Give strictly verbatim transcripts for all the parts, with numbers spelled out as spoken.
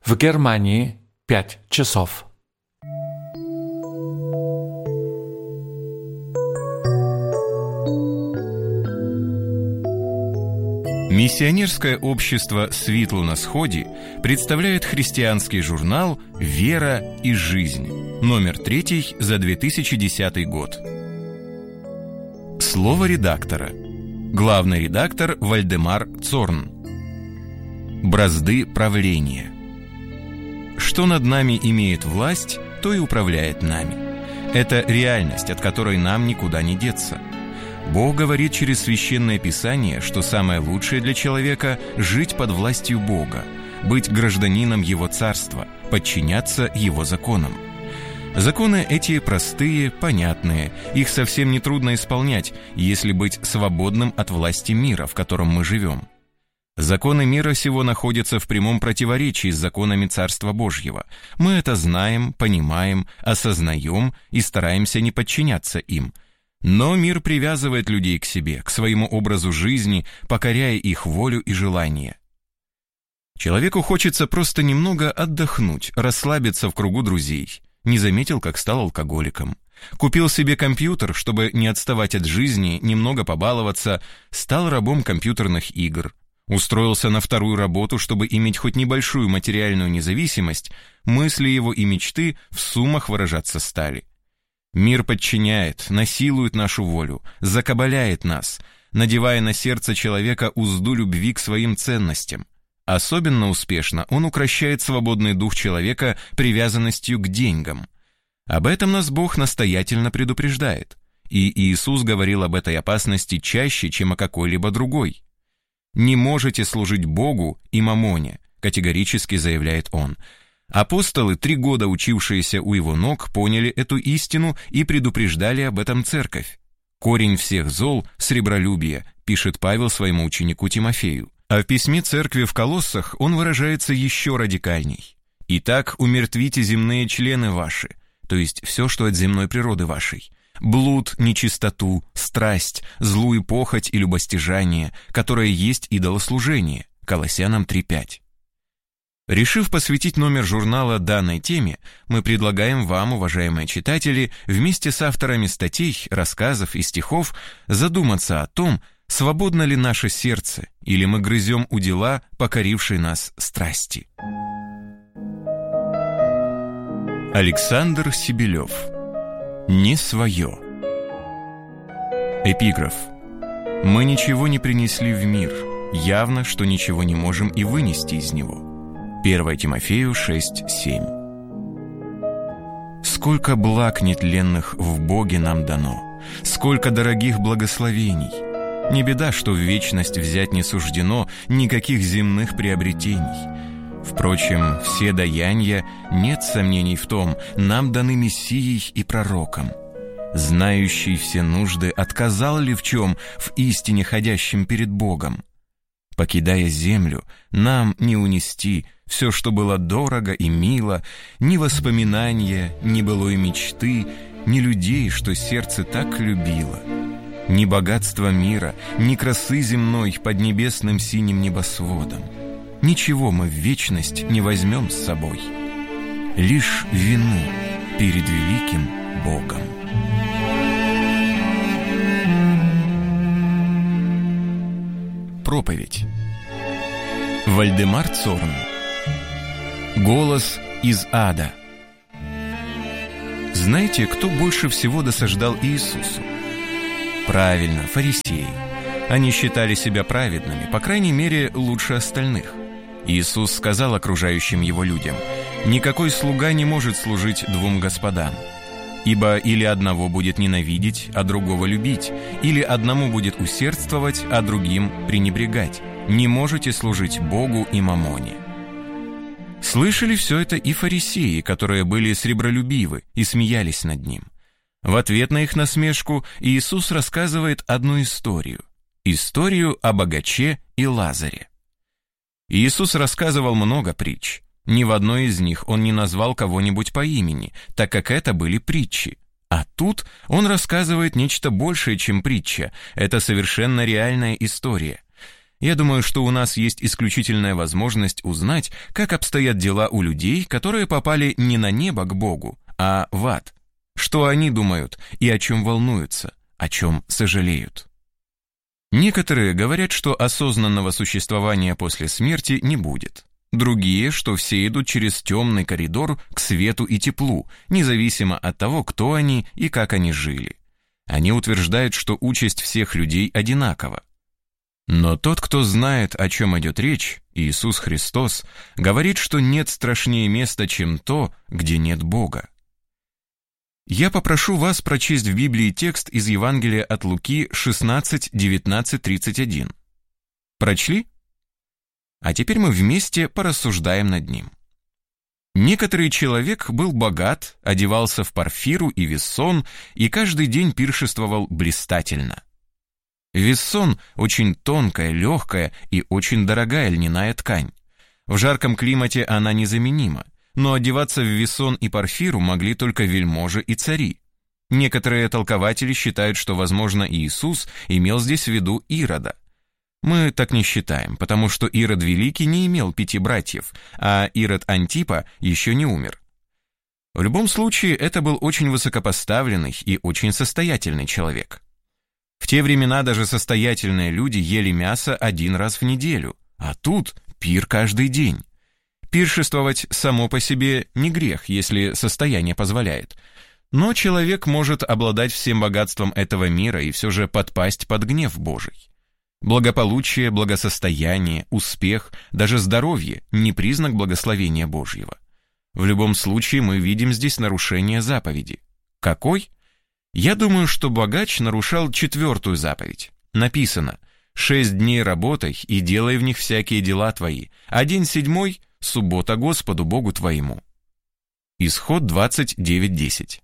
В Германии пять часов. Миссионерское общество «Світло на Сході» представляет христианский журнал «Вера и жизнь», номер третий за две тысячи десятый год. Слово редактора. Главный редактор Вальдемар Цорн. Бразды правления. Что над нами имеет власть, то и управляет нами. Это реальность, от которой нам никуда не деться. Бог говорит через Священное Писание, что самое лучшее для человека – жить под властью Бога, быть гражданином Его Царства, подчиняться Его законам. Законы эти простые, понятные, их совсем не трудно исполнять, если быть свободным от власти мира, в котором мы живем. Законы мира сего находятся в прямом противоречии с законами Царства Божьего. Мы это знаем, понимаем, осознаем и стараемся не подчиняться им. Но мир привязывает людей к себе, к своему образу жизни, покоряя их волю и желания. Человеку хочется просто немного отдохнуть, расслабиться в кругу друзей. Не заметил, как стал алкоголиком. Купил себе компьютер, чтобы не отставать от жизни, немного побаловаться, стал рабом компьютерных игр. Устроился на вторую работу, чтобы иметь хоть небольшую материальную независимость, мысли его и мечты в суммах выражаться стали. Мир подчиняет, насилует нашу волю, закабаляет нас, надевая на сердце человека узду любви к своим ценностям. Особенно успешно он укрощает свободный дух человека привязанностью к деньгам. Об этом нас Бог настоятельно предупреждает. И Иисус говорил об этой опасности чаще, чем о какой-либо другой. «Не можете служить Богу и мамоне», категорически заявляет он. Апостолы, три года учившиеся у его ног, поняли эту истину и предупреждали об этом церковь. «Корень всех зол – сребролюбие», пишет Павел своему ученику Тимофею. А в письме церкви в Колоссах он выражается еще радикальней. «Итак, умертвите земные члены ваши», то есть все, что от земной природы вашей. Блуд, нечистоту, страсть, злую похоть и любостяжание, которое есть идолослужение. Колоссянам три пять. Решив посвятить номер журнала данной теме, мы предлагаем вам, уважаемые читатели, вместе с авторами статей, рассказов и стихов задуматься о том, свободно ли наше сердце, или мы грызем удила, покорившей нас страсти. Александр Сибелев. Не свое. Эпиграф. Мы ничего не принесли в мир, явно, что ничего не можем и вынести из него. первое Тимофею шесть семь. Сколько благ нетленных в Боге нам дано, сколько дорогих благословений. Не беда, что в вечность взять не суждено никаких земных приобретений. Впрочем, все даяния, нет сомнений в том, нам даны Мессией и пророком. Знающий все нужды отказал ли в чем в истине ходящим перед Богом? Покидая землю, нам не унести все, что было дорого и мило, ни воспоминания, ни былой мечты, ни людей, что сердце так любило. Ни богатства мира, ни красы земной под небесным синим небосводом. Ничего мы в вечность не возьмем с собой. Лишь вину перед великим Богом. Проповедь. Вальдемар Цорн. Голос из ада. Знаете, кто больше всего досаждал Иисусу? Правильно, фарисеи. Они считали себя праведными, по крайней мере, лучше остальных. Иисус сказал окружающим его людям: «Никакой слуга не может служить двум господам, ибо или одного будет ненавидеть, а другого любить, или одному будет усердствовать, а другим пренебрегать. Не можете служить Богу и мамоне». Слышали все это и фарисеи, которые были сребролюбивы и смеялись над ним. В ответ на их насмешку Иисус рассказывает одну историю. Историю о богаче и Лазаре. Иисус рассказывал много притч. Ни в одной из них он не назвал кого-нибудь по имени, так как это были притчи. А тут он рассказывает нечто большее, чем притча. Это совершенно реальная история. Я думаю, что у нас есть исключительная возможность узнать, как обстоят дела у людей, которые попали не на небо к Богу, а в ад. Что они думают и о чем волнуются, о чем сожалеют. Некоторые говорят, что осознанного существования после смерти не будет. Другие, что все идут через темный коридор к свету и теплу, независимо от того, кто они и как они жили. Они утверждают, что участь всех людей одинакова. Но тот, кто знает, о чем идет речь, Иисус Христос, говорит, что нет страшнее места, чем то, где нет Бога. Я попрошу вас прочесть в Библии текст из Евангелия от Луки шестнадцать, девятнадцать, тридцать один. Прочли? А теперь мы вместе порассуждаем над ним. Некоторый человек был богат, одевался в парфиру и вессон, и каждый день пиршествовал блистательно. Вессон – очень тонкая, легкая и очень дорогая льняная ткань. В жарком климате она незаменима, но одеваться в вессон и парфиру могли только вельможи и цари. Некоторые толкователи считают, что, возможно, Иисус имел здесь в виду Ирода. Мы так не считаем, потому что Ирод Великий не имел пяти братьев, а Ирод Антипа еще не умер. В любом случае, это был очень высокопоставленный и очень состоятельный человек. В те времена даже состоятельные люди ели мясо один раз в неделю, а тут пир каждый день. Пиршествовать само по себе не грех, если состояние позволяет. Но человек может обладать всем богатством этого мира и все же подпасть под гнев Божий. Благополучие, благосостояние, успех, даже здоровье – не признак благословения Божьего. В любом случае мы видим здесь нарушение заповеди. Какой? Я думаю, что богач нарушал четвертую заповедь. Написано: «Шесть дней работай и делай в них всякие дела твои, а день седьмой – суббота Господу Богу твоему». Исход двадцать девять десять.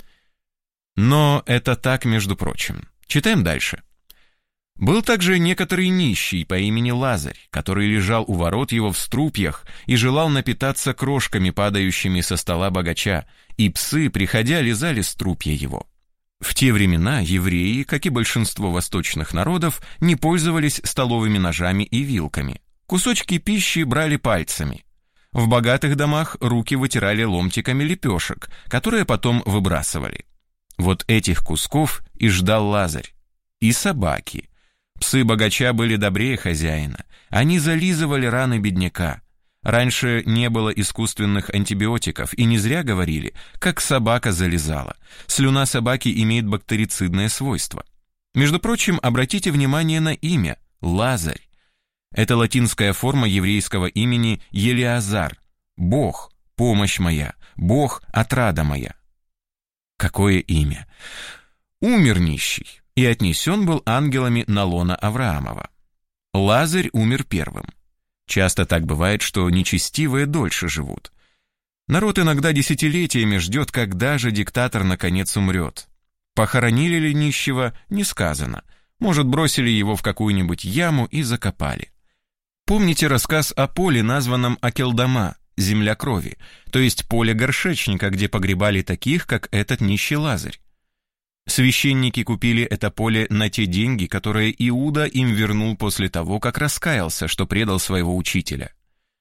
Но это так, между прочим. Читаем дальше. Был также некоторый нищий по имени Лазарь, который лежал у ворот его в струпьях и желал напитаться крошками, падающими со стола богача, и псы, приходя, лизали струпья его. В те времена евреи, как и большинство восточных народов, не пользовались столовыми ножами и вилками. Кусочки пищи брали пальцами. В богатых домах руки вытирали ломтиками лепешек, которые потом выбрасывали. Вот этих кусков и ждал Лазарь. И собаки. Псы богача были добрее хозяина. Они зализывали раны бедняка. Раньше не было искусственных антибиотиков, и не зря говорили, как собака зализала. Слюна собаки имеет бактерицидное свойство. Между прочим, обратите внимание на имя – Лазарь. Это латинская форма еврейского имени Елиазар. Бог, помощь моя, Бог, отрада моя. Какое имя? Умер нищий, и отнесен был ангелами на лоно Авраамова. Лазарь умер первым. Часто так бывает, что нечестивые дольше живут. Народ иногда десятилетиями ждет, когда же диктатор наконец умрет. Похоронили ли нищего, не сказано. Может, бросили его в какую-нибудь яму и закопали. Помните рассказ о поле, названном Акелдама, земля крови, то есть поле горшечника, где погребали таких, как этот нищий Лазарь? Священники купили это поле на те деньги, которые Иуда им вернул после того, как раскаялся, что предал своего учителя.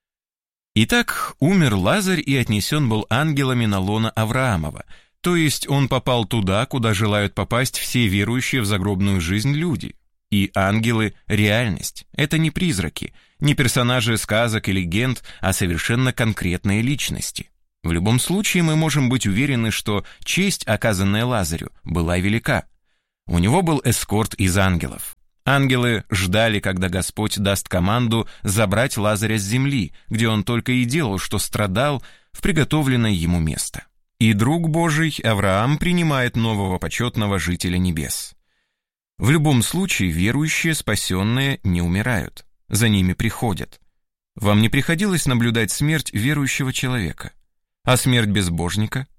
Итак, умер Лазарь и отнесен был ангелами на лоно Авраамова, то есть он попал туда, куда желают попасть все верующие в загробную жизнь люди. И ангелы – реальность, это не призраки, не персонажи сказок и легенд, а совершенно конкретные личности. В любом случае мы можем быть уверены, что честь, оказанная Лазарю, была велика. У него был эскорт из ангелов. Ангелы ждали, когда Господь даст команду забрать Лазаря с земли, где он только и делал, что страдал, в приготовленное ему место. И друг Божий, Авраам, принимает нового почетного жителя небес. В любом случае верующие, спасенные, не умирают. За ними приходят. Вам не приходилось наблюдать смерть верующего человека? А смерть безбожника?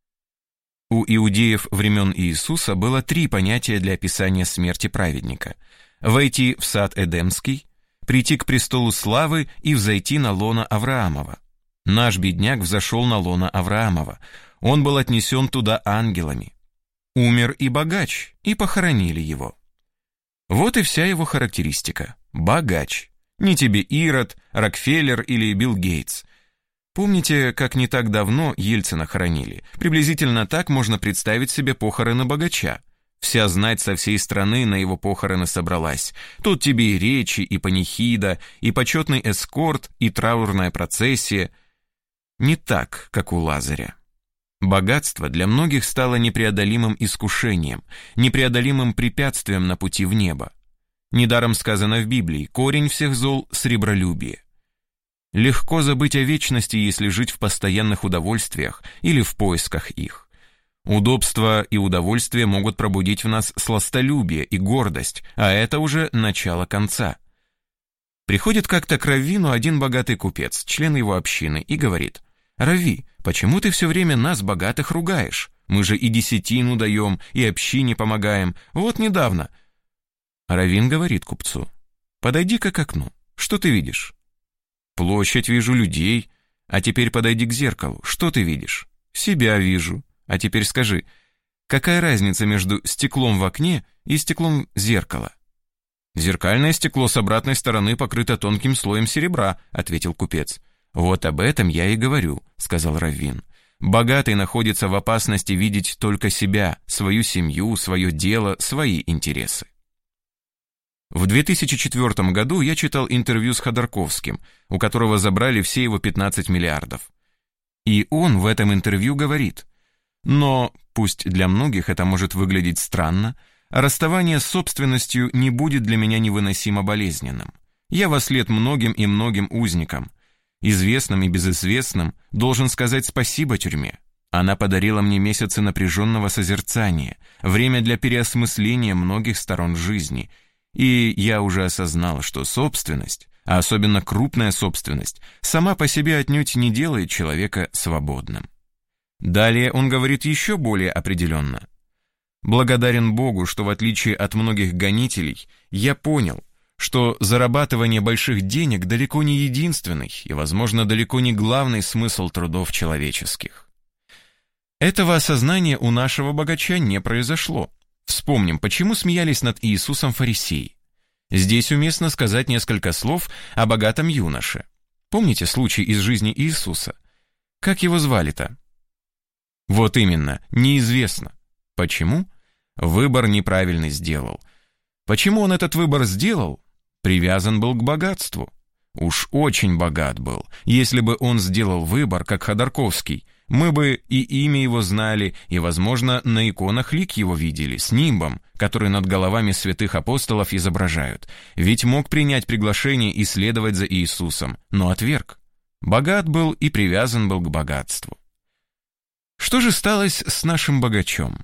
У иудеев времен Иисуса было три понятия для описания смерти праведника. Войти в сад Эдемский, прийти к престолу славы и взойти на лоно Авраамова. Наш бедняк взошел на лоно Авраамова. Он был отнесен туда ангелами. Умер и богач, и похоронили его. Вот и вся его характеристика. Богач. Не тебе Ирод, Рокфеллер или Билл Гейтс. Помните, как не так давно Ельцина хоронили? Приблизительно так можно представить себе похороны богача. Вся знать со всей страны на его похороны собралась. Тут тебе и речи, и панихида, и почетный эскорт, и траурная процессия. Не так, как у Лазаря. Богатство для многих стало непреодолимым искушением, непреодолимым препятствием на пути в небо. Недаром сказано в Библии: корень всех зол — сребролюбие. Легко забыть о вечности, если жить в постоянных удовольствиях или в поисках их. Удобство и удовольствие могут пробудить в нас сластолюбие и гордость, а это уже начало конца. Приходит как-то к раввину один богатый купец, член его общины, и говорит: «Равви, почему ты все время нас, богатых, ругаешь? Мы же и десятину даем, и общине помогаем. Вот недавно». Раввин говорит купцу: «Подойди-ка к окну. Что ты видишь?» «Площадь вижу, людей. А теперь подойди к зеркалу. Что ты видишь?» «Себя вижу. А теперь скажи, какая разница между стеклом в окне и стеклом зеркала?» «Зеркальное стекло с обратной стороны покрыто тонким слоем серебра», — ответил купец. «Вот об этом я и говорю», — сказал раввин. «Богатый находится в опасности видеть только себя, свою семью, свое дело, свои интересы». В две тысячи четвёртом году я читал интервью с Ходорковским, у которого забрали все его пятнадцать миллиардов. И он в этом интервью говорит: «Но, пусть для многих это может выглядеть странно, расставание с собственностью не будет для меня невыносимо болезненным. Я вослед многим и многим узникам, известным и безызвестным, должен сказать спасибо тюрьме. Она подарила мне месяцы напряженного созерцания, время для переосмысления многих сторон жизни, и я уже осознал, что собственность, а особенно крупная собственность, сама по себе отнюдь не делает человека свободным». Далее он говорит еще более определенно: «Благодарен Богу, что в отличие от многих гонителей, я понял, что зарабатывание больших денег далеко не единственный и, возможно, далеко не главный смысл трудов человеческих». Этого осознания у нашего богача не произошло. Вспомним, почему смеялись над Иисусом фарисеи. Здесь уместно сказать несколько слов о богатом юноше. Помните случай из жизни Иисуса? Как его звали-то? Вот именно, неизвестно. Почему? Выбор неправильный сделал. Почему он этот выбор сделал? Привязан был к богатству. Уж очень богат был. Если бы он сделал выбор, как Ходорковский, мы бы и имя его знали, и, возможно, на иконах лик его видели, с нимбом, который над головами святых апостолов изображают. Ведь мог принять приглашение и следовать за Иисусом, но отверг. Богат был и привязан был к богатству. Что же сталось с нашим богачом?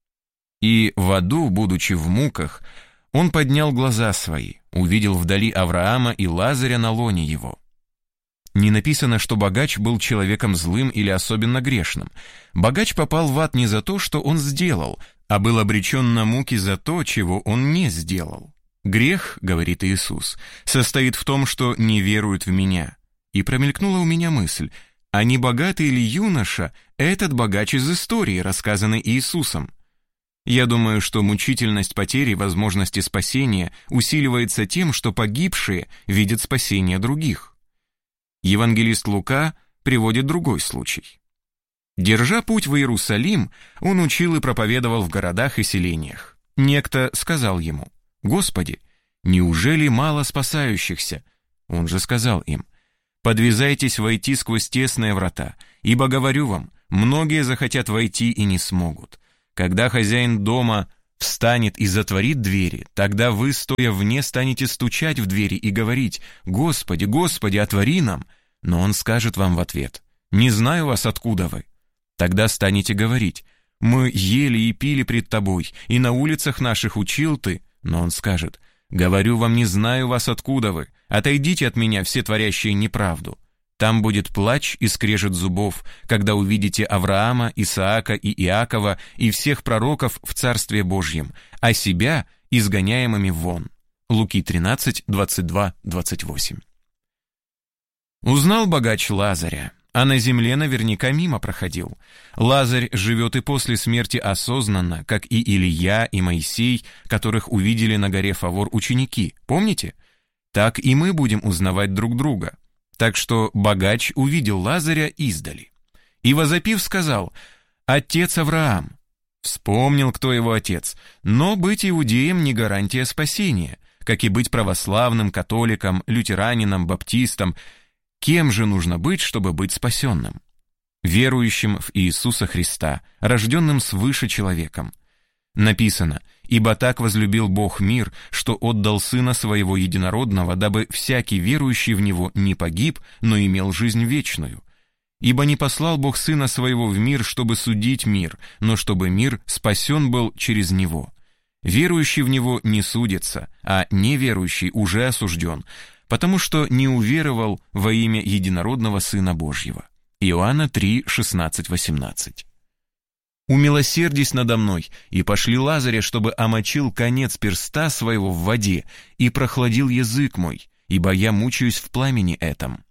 «И в аду, будучи в муках, он поднял глаза свои, увидел вдали Авраама и Лазаря на лоне его». Не написано, что богач был человеком злым или особенно грешным. Богач попал в ад не за то, что он сделал, а был обречен на муки за то, чего он не сделал. «Грех, — говорит Иисус, — состоит в том, что не веруют в Меня». И промелькнула у меня мысль: а не богатый ли юноша этот богач из истории, рассказанной Иисусом? Я думаю, что мучительность потери возможности спасения усиливается тем, что погибшие видят спасение других. Евангелист Лука приводит другой случай. Держа путь в Иерусалим, он учил и проповедовал в городах и селениях. Некто сказал ему: «Господи, неужели мало спасающихся?» Он же сказал им: «Подвязайтесь войти сквозь тесные врата, ибо, говорю вам, многие захотят войти и не смогут. Когда хозяин дома встанет и затворит двери, тогда вы, стоя вне, станете стучать в двери и говорить: Господи, Господи, отвори нам. Но он скажет вам в ответ: не знаю вас, откуда вы. Тогда станете говорить: мы ели и пили пред тобой, и на улицах наших учил ты. Но он скажет: говорю вам, не знаю вас, откуда вы. Отойдите от меня, все творящие неправду. Там будет плач и скрежет зубов, когда увидите Авраама, Исаака и Иакова и всех пророков в Царстве Божьем, а себя изгоняемыми вон». Луки тринадцать, двадцать два, двадцать восемь. Узнал богач Лазаря, а на земле наверняка мимо проходил. Лазарь живет и после смерти осознанно, как и Илия и Моисей, которых увидели на горе Фавор ученики. Помните? так и мы будем узнавать друг друга. Так что богач увидел Лазаря издали. И, возопив, сказал: «Отец Авраам». Вспомнил, кто его отец, но быть иудеем не гарантия спасения, как и быть православным, католиком, лютеранином, баптистом. Кем же нужно быть, чтобы быть спасенным? Верующим в Иисуса Христа, рожденным свыше человеком. Написано: «Ибо так возлюбил Бог мир, что отдал Сына Своего Единородного, дабы всякий верующий в Него не погиб, но имел жизнь вечную. Ибо не послал Бог Сына Своего в мир, чтобы судить мир, но чтобы мир спасен был через Него. Верующий в Него не судится, а неверующий уже осужден, потому что не уверовал во имя Единородного Сына Божьего». Иоанна три, шестнадцать, восемнадцать. «Умилосердись надо мной, и пошли Лазаря, чтобы омочил конец перста своего в воде и прохладил язык мой, ибо я мучаюсь в пламени этом».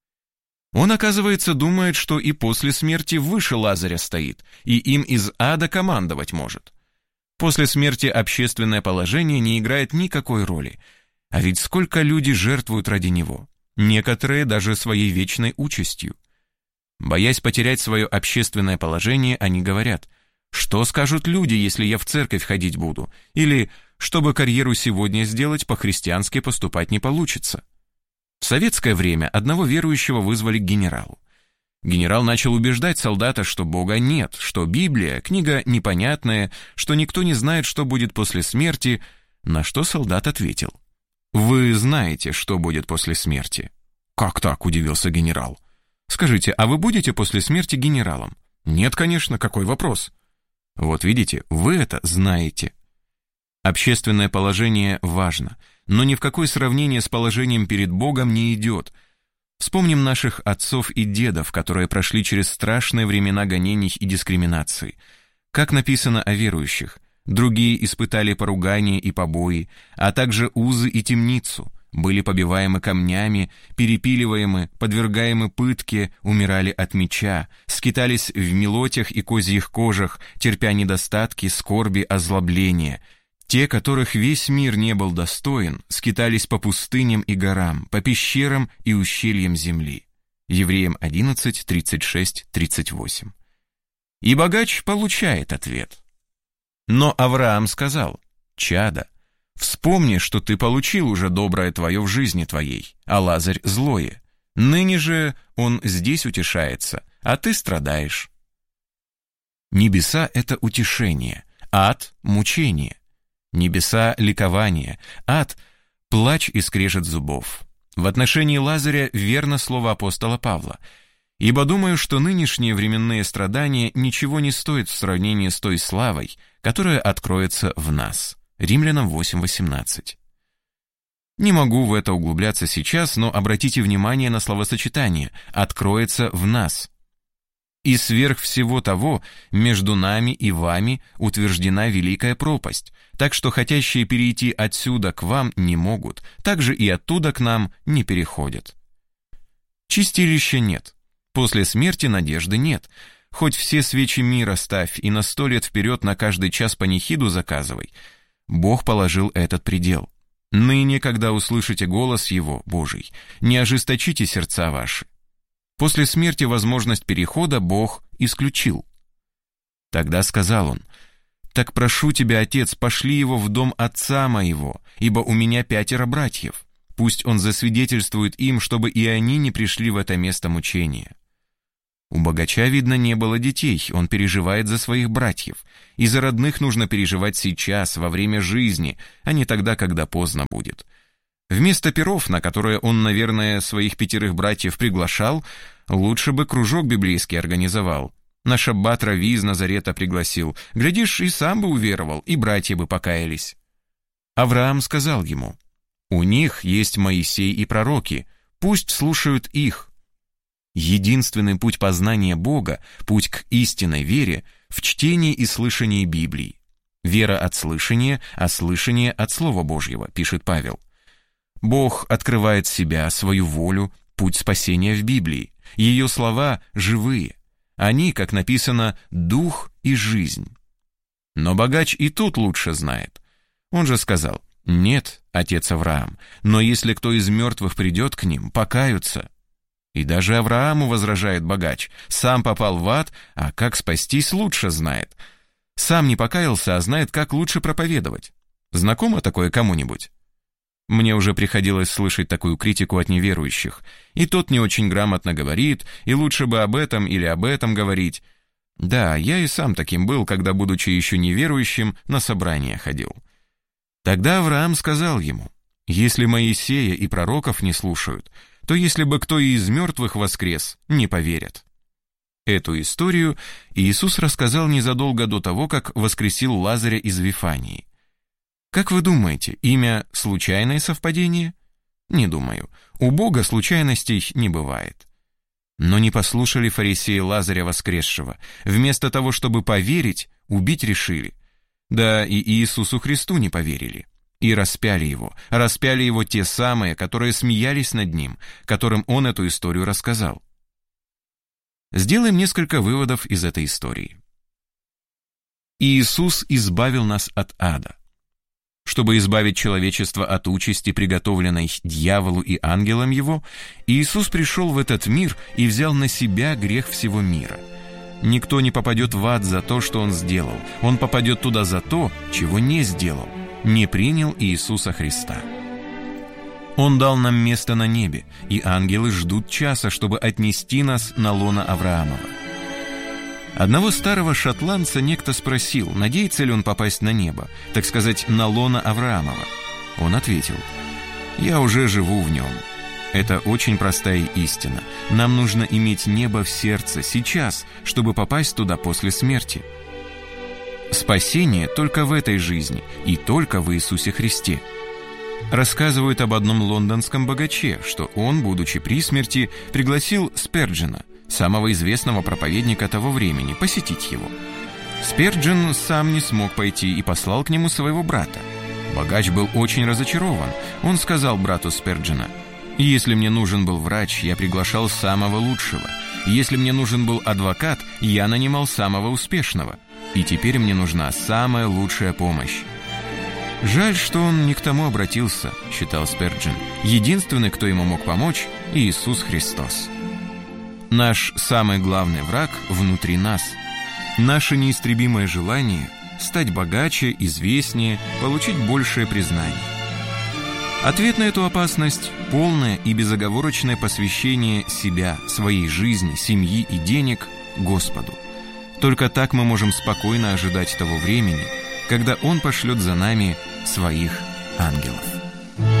Он, оказывается, думает, что и после смерти выше Лазаря стоит, и им из ада командовать может. После смерти общественное положение не играет никакой роли, а ведь сколько люди жертвуют ради него, некоторые даже своей вечной участью. Боясь потерять свое общественное положение, они говорят: «Что скажут люди, если я в церковь ходить буду?» Или «Чтобы карьеру сегодня сделать, по-христиански поступать не получится». В советское время одного верующего вызвали к генералу. Генерал начал убеждать солдата, что Бога нет, что Библия — книга непонятная, что никто не знает, что будет после смерти, на что солдат ответил: «Вы знаете, что будет после смерти». «Как так?» — удивился генерал. «Скажите, а вы будете после смерти генералом?» «Нет, конечно, какой вопрос?» Вот видите, вы это знаете. Общественное положение важно, но ни в какое сравнение с положением перед Богом не идет. Вспомним наших отцов и дедов, которые прошли через страшные времена гонений и дискриминации. Как написано о верующих: другие испытали поругание и побои, а также узы и темницу, были побиваемы камнями, перепиливаемы, подвергаемы пытке, умирали от меча, скитались в мелотях и козьих кожах, терпя недостатки, скорби, озлобления. Те, которых весь мир не был достоин, скитались по пустыням и горам, по пещерам и ущельям земли. Евреям одиннадцать, тридцать шесть, тридцать восемь. И богач получает ответ. Но Авраам сказал: «Чадо, вспомни, что ты получил уже доброе твое в жизни твоей, а Лазарь злое. Ныне же он здесь утешается, а ты страдаешь». Небеса — это утешение, ад — мучение. Небеса — ликование, ад — плач и скрежет зубов. В отношении Лазаря верно слово апостола Павла: «Ибо думаю, что нынешние временные страдания ничего не стоят в сравнении с той славой, которая откроется в нас». Римлянам восемь, восемнадцать. Не могу в это углубляться сейчас, но обратите внимание на словосочетание «откроется в нас». И сверх всего того, между нами и вами утверждена великая пропасть, так что хотящие перейти отсюда к вам не могут, так же и оттуда к нам не переходят. Чистилища нет. После смерти надежды нет. Хоть все свечи мира ставь и на сто лет вперед на каждый час панихиду заказывай. Бог положил этот предел. Ныне, когда услышите голос Его, Божий, не ожесточите сердца ваши. После смерти возможность перехода Бог исключил. Тогда сказал он: «Так прошу тебя, Отец, пошли его в дом отца моего, ибо у меня пятеро братьев. Пусть он засвидетельствует им, чтобы и они не пришли в это место мучения». У богача, видно, не было детей, он переживает за своих братьев. И за родных нужно переживать сейчас, во время жизни, а не тогда, когда поздно будет. Вместо перов, на которые он, наверное, своих пятерых братьев приглашал, лучше бы кружок библейский организовал. На шаббат рави из Назарета пригласил. Глядишь, и сам бы уверовал, и братья бы покаялись. Авраам сказал ему: «У них есть Моисей и пророки, пусть слушают их». Единственный путь познания Бога, путь к истинной вере, в чтении и слышании Библии. «Вера от слышания, а слышание от Слова Божьего», пишет Павел. Бог открывает себя, свою волю, путь спасения в Библии. Ее слова живые. Они, как написано, дух и жизнь. Но богач и тут лучше знает. Он же сказал: «Нет, отец Авраам, но если кто из мертвых придет к ним, покаются». И даже Аврааму возражает богач: сам попал в ад, а как спастись лучше знает. Сам не покаялся, а знает, как лучше проповедовать. Знакомо такое кому-нибудь? Мне уже приходилось слышать такую критику от неверующих. И тот не очень грамотно говорит, и лучше бы об этом или об этом говорить. Да, я и сам таким был, когда, будучи еще неверующим, на собрания ходил. Тогда Авраам сказал ему: «Если Моисея и пророков не слушают, то если бы кто и из мертвых воскрес, не поверят». Эту историю Иисус рассказал незадолго до того, как воскресил Лазаря из Вифании. Как вы думаете, имя — случайное совпадение? Не думаю. У Бога случайностей не бывает. Но не послушали фарисеи Лазаря воскресшего. Вместо того, чтобы поверить, убить решили. Да и Иисусу Христу не поверили. И распяли его. Распяли его те самые, которые смеялись над ним, которым он эту историю рассказал. Сделаем несколько выводов из этой истории. Иисус избавил нас от ада. Чтобы избавить человечество от участи, приготовленной дьяволу и ангелам его, Иисус пришел в этот мир и взял на себя грех всего мира. Никто не попадет в ад за то, что он сделал. Он попадет туда за то, чего не сделал. Не принял Иисуса Христа. Он дал нам место на небе, и ангелы ждут часа, чтобы отнести нас на лоно Авраамова. Одного старого шотландца некто спросил, надеется ли он попасть на небо, так сказать, на лоно Авраамова. Он ответил: «Я уже живу в нем». Это очень простая истина. Нам нужно иметь небо в сердце сейчас, чтобы попасть туда после смерти. Спасение только в этой жизни и только в Иисусе Христе. Рассказывают об одном лондонском богаче, что он, будучи при смерти, пригласил Сперджена, самого известного проповедника того времени, посетить его. Сперджен сам не смог пойти и послал к нему своего брата. Богач был очень разочарован. Он сказал брату Сперджена: «Если мне нужен был врач, я приглашал самого лучшего. Если мне нужен был адвокат, я нанимал самого успешного. И теперь мне нужна самая лучшая помощь». «Жаль, что он не к тому обратился», — считал Сперджен. «Единственный, кто ему мог помочь — Иисус Христос». Наш самый главный враг внутри нас. Наше неистребимое желание стать богаче, известнее, получить большее признание. Ответ на эту опасность — полное и безоговорочное посвящение себя, своей жизни, семьи и денег Господу. Только так мы можем спокойно ожидать того времени, когда Он пошлет за нами своих ангелов.